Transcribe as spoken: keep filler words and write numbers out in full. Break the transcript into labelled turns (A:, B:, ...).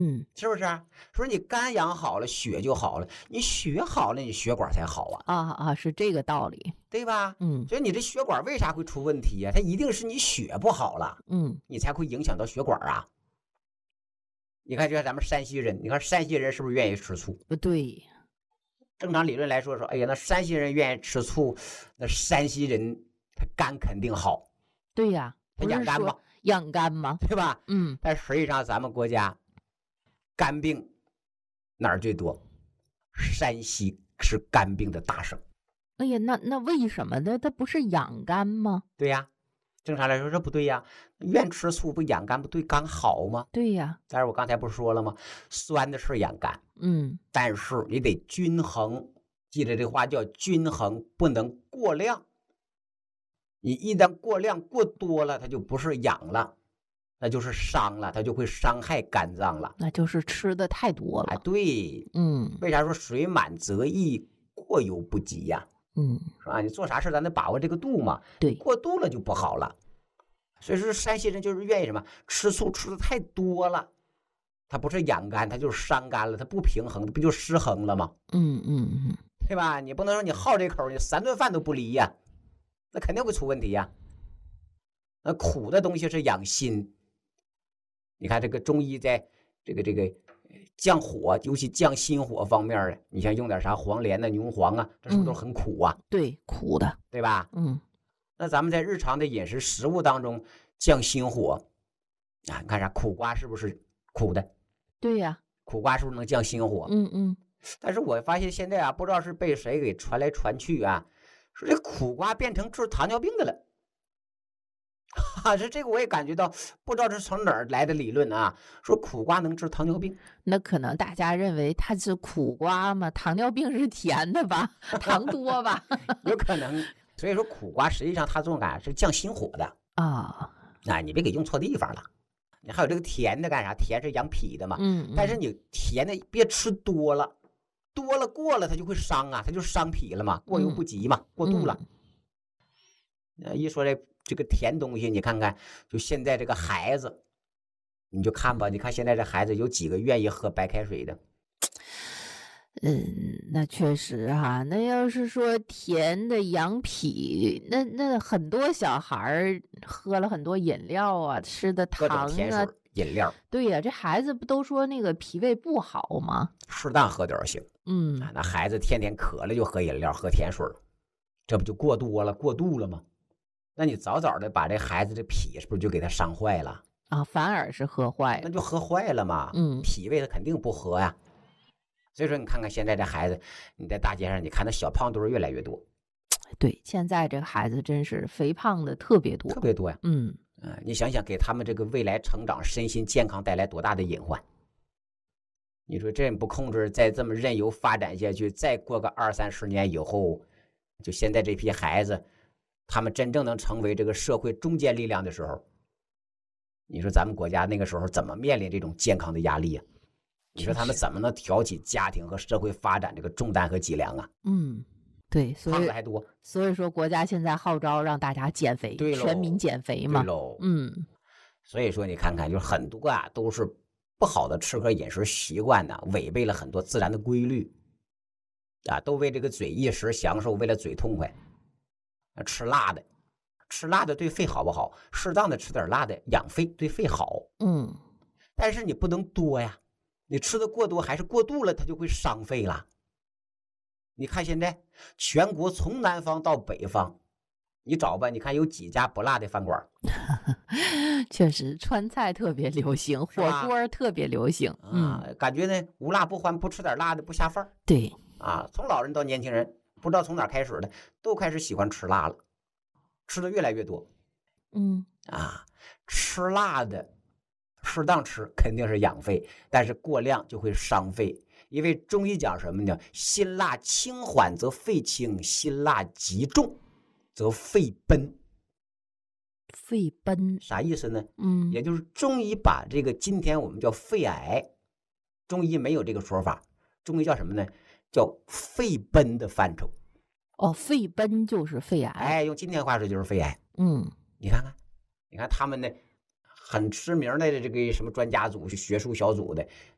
A: 嗯，
B: 是不是啊？说你肝养好了，血就好了，你血好了，你血管才好啊，
A: 啊啊，是这个道理。
B: 对吧？
A: 嗯
B: 所以你这血管为啥会出问题呀、它一定是你血不好了，
A: 嗯，
B: 你才会影响到血管啊。你看，就像咱们山西人，你看山西人是不是愿意吃醋？
A: 不对，
B: 正常理论来说说，哎呀，那山西人愿意吃醋，那山西人他肝肯定好，
A: 对呀，
B: 他
A: 不是说
B: 养肝嘛，
A: 养肝吗？
B: 对吧？
A: 嗯，
B: 但实际上咱们国家肝病哪儿最多？山西是肝病的大省。
A: 哎呀，那那为什么呢？它不是养肝吗？
B: 对呀，正常来说这不对呀，愿吃醋不养肝不对肝好吗？
A: 对呀，
B: 但是我刚才不是说了吗？酸的是养肝，
A: 嗯
B: 但是你得均衡，记得这话叫均衡，不能过量。你一旦过量过多了，它就不是养了，那就是伤了，它就会伤害肝脏了。
A: 那就是吃的太多
B: 哎，
A: 了。
B: 对，
A: 嗯
B: 为啥说水满则溢，过犹不及呀？
A: 嗯，
B: 是吧？你做啥事咱得把握这个度嘛，
A: 对，
B: 过度了就不好了。所以说山西人就是愿意什么，吃醋吃的太多了，他不是养肝，他就是伤肝了，他不平衡，不就失衡了吗？
A: 嗯嗯嗯，
B: 对吧？你不能说你好这口，你三顿饭都不离呀，那肯定会出问题呀。那苦的东西是养心，你看这个中医在这个这个降火，尤其降心火方面的，你像用点啥黄连呐、牛黄啊，这是不是都很苦啊？
A: 对，苦的。
B: 对吧？
A: 嗯
B: 那咱们在日常的饮食食物当中降心火啊，你看啥？苦瓜是不是苦的？
A: 对呀，
B: 苦瓜是不是能降心火？
A: 嗯嗯，
B: 但是我发现现在啊，不知道是被谁给传来传去啊，说这苦瓜变成治糖尿病的了。哈，这这个我也感觉到，不知道是从哪儿来的理论啊，说苦瓜能治糖尿病。
A: 那可能大家认为它是苦瓜嘛，糖尿病是甜的吧，糖多吧？
B: 有可能。所以说苦瓜实际上它作用感是降心火的
A: 啊，
B: 啊，你别给用错地方了。你还有这个甜的干啥？甜是养脾的嘛。
A: 嗯，嗯
B: 但是你甜的别吃多了，多了过了它就会伤啊，它就伤脾了嘛，过犹不及嘛，过度了。呃，一说这这个甜东西，你看看，就现在这个孩子，你就看吧，你看现在这孩子有几个愿意喝白开水的？
A: 嗯，那确实哈，那要是说甜的养脾，那那很多小孩儿喝了很多饮料啊，吃的
B: 各种
A: 糖啊，
B: 甜水、饮料，
A: 对呀，这孩子不都说那个脾胃不好吗？
B: 适当喝点儿行。
A: 嗯
B: 啊，那孩子天天渴了就喝饮料、喝甜水，这不就过多了、过度了吗？那你早早的把这孩子的脾是不是就给他伤坏了？
A: 啊，反而是喝坏了。
B: 那就喝坏了嘛。
A: 嗯
B: 脾胃他肯定不和呀。所以说，你看看现在这孩子，你在大街上，你看那小胖墩儿越来越多，
A: 对，现在这个孩子真是肥胖的特别多
B: 特。别多呀。
A: 嗯，
B: 嗯、你想想，给他们这个未来成长、身心健康带来多大的隐患？你说这不控制，再这么任由发展下去，再过个二三十年以后，就现在这批孩子，他们真正能成为这个社会中坚力量的时候，你说咱们国家那个时候怎么面临这种健康的压力啊？你说他们怎么能挑起家庭和社会发展这个重担和脊梁啊？
A: 嗯，对，所以
B: 胖子还多。
A: 所以说国家现在号召让大家减肥，
B: 对喽
A: 全民减肥嘛。
B: 对喽。
A: 嗯
B: 所以说你看看，就很多啊都是不好的吃喝饮食习惯呢，违背了很多自然的规律啊，都为这个嘴一时享受，为了嘴痛快，吃辣的，吃辣的对肺好不好？适当的吃点辣的养肺，对肺好。
A: 嗯，
B: 但是你不能多呀，你吃的过多还是过度了，它就会伤肺了。你看现在全国从南方到北方，你找吧，你看有几家不辣的饭馆？
A: 确实川菜特别流行，火
B: 吧
A: 锅特别流行。嗯，
B: 啊，感觉呢无辣不欢，不吃点辣的不下饭儿
A: 对，
B: 啊。从老人到年轻人，不知道从哪儿开始的，都开始喜欢吃辣了，吃的越来越多
A: 嗯
B: 啊。吃辣的适当吃肯定是养肺，但是过量就会伤肺。因为中医讲什么呢？辛辣轻缓则肺轻，辛辣极重则肺奔。
A: 肺奔。
B: 啥意思呢？
A: 嗯
B: 也就是中医把这个今天我们叫肺癌，中医没有这个说法，中医叫什么呢？叫肺奔的范畴。
A: 哦，肺奔就是肺癌。
B: 哎，用今天话说就是肺癌。
A: 嗯
B: 你看看，你看他们呢，很知名的这个什么专家组、学术小组的，